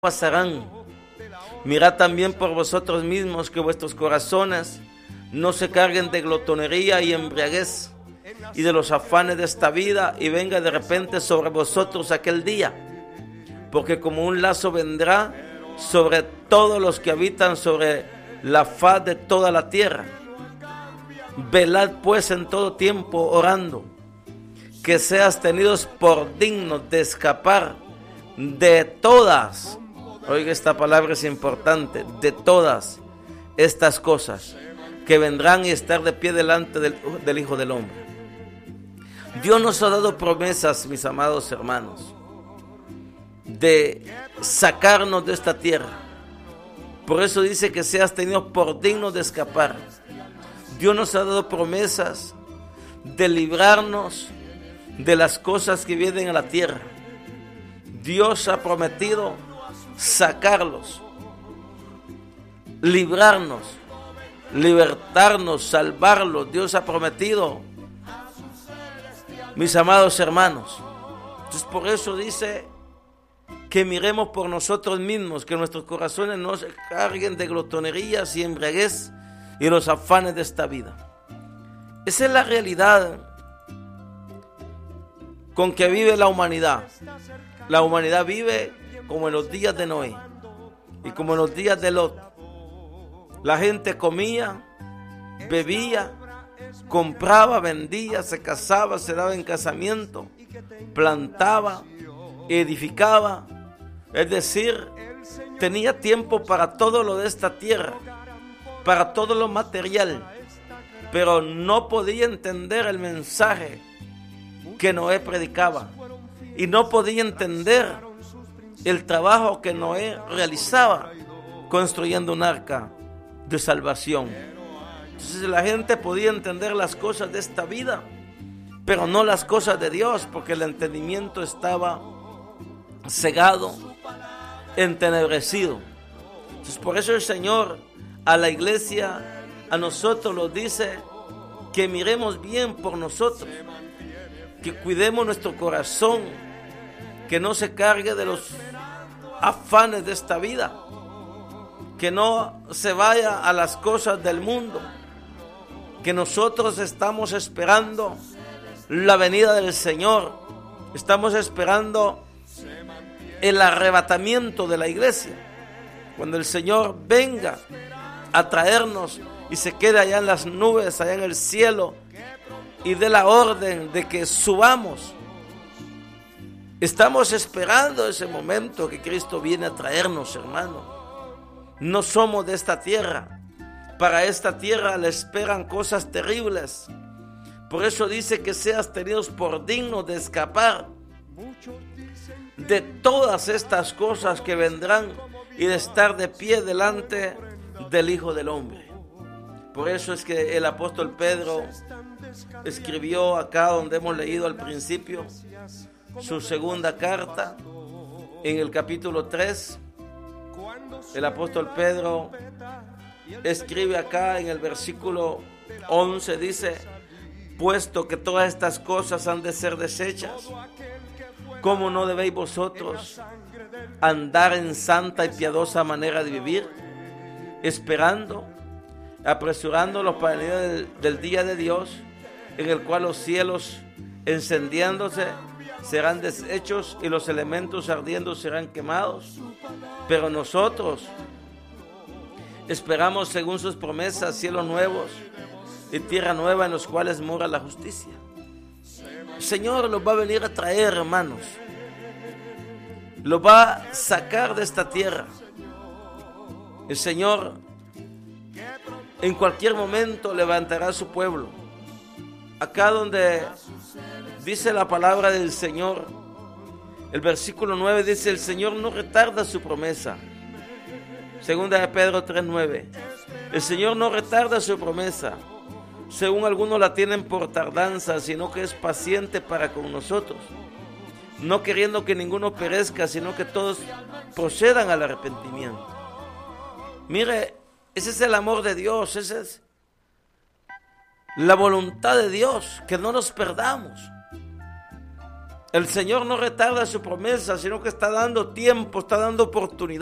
pasarán. Mirad también por vosotros mismos que vuestros corazones no se carguen de glotonería y embriaguez y de los afanes de esta vida, y venga de repente sobre vosotros aquel día, porque como un lazo vendrá sobre todos los que habitan sobre la faz de toda la tierra. Velad pues en todo tiempo orando, que seas tenidos por dignos de escapar de todas, oiga, esta palabra es importante, de todas estas cosas que vendrán, y estar de pie delante del Hijo del Hombre. Dios nos ha dado promesas, mis amados hermanos, de sacarnos de esta tierra. Por eso dice que seas tenido por digno de escapar. Dios nos ha dado promesas de librarnos de las cosas que vienen a la tierra. Dios ha prometido sacarlos, librarnos, libertarnos, salvarlos. Dios ha prometido, mis amados hermanos. Entonces por eso dice que miremos por nosotros mismos, que nuestros corazones no se carguen de glotonerías y embriaguez y los afanes de esta vida. Esa es la realidad con que vive la humanidad. La humanidad vive como en los días de Noé y como en los días de Lot. La gente comía, bebía, compraba, vendía, se casaba, se daba en casamiento, plantaba, edificaba. Es decir, tenía tiempo para todo lo de esta tierra, para todo lo material, pero no podía entender el mensaje que Noé predicaba, y no podía entender el trabajo que Noé realizaba construyendo un arca de salvación. Entonces la gente podía entender las cosas de esta vida, pero no las cosas de Dios, porque el entendimiento estaba cegado, entenebrecido. Entonces por eso el Señor a la iglesia, a nosotros nos dice que miremos bien por nosotros, que cuidemos nuestro corazón, que no se cargue de los afanes de esta vida, que no se vaya a las cosas del mundo, que nosotros estamos esperando la venida del Señor, estamos esperando el arrebatamiento de la iglesia, cuando el Señor venga a traernos y se quede allá en las nubes, allá en el cielo, y dé la orden de que subamos. Estamos esperando ese momento que Cristo viene a traernos, hermano. No somos de esta tierra. Para esta tierra le esperan cosas terribles. Por eso dice que seas tenidos por dignos de escapar de todas estas cosas que vendrán y de estar de pie delante del Hijo del Hombre. Por eso es que el apóstol Pedro escribió acá donde hemos leído al principio su segunda carta, en el capítulo 3. El apóstol Pedro escribe acá en el versículo 11, dice: puesto que todas estas cosas han de ser deshechas, ¿cómo no debéis vosotros andar en santa y piadosa manera de vivir, esperando, apresurándolos para el día del día de Dios, en el cual los cielos encendiéndose serán deshechos y los elementos ardiendo serán quemados? Pero nosotros esperamos, según sus promesas, cielos nuevos y tierra nueva en los cuales mora la justicia. El Señor los va a venir a traer, hermanos. Los va a sacar de esta tierra. El Señor en cualquier momento levantará a su pueblo. Acá donde dice la palabra del Señor, el versículo 9 dice: el Señor no retarda su promesa. Segunda de Pedro 3:9. El Señor no retarda su promesa, según algunos la tienen por tardanza, sino que es paciente para con nosotros, no queriendo que ninguno perezca, sino que todos procedan al arrepentimiento. Mire, ese es el amor de Dios, esa es la voluntad de Dios, que no nos perdamos, El Señor no retarda su promesa, sino que está dando tiempo, está dando oportunidad.